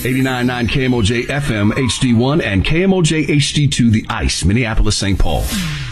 89.9 KMOJ FM HD1 and KMOJ HD2 The Ice, Minneapolis, St. Paul.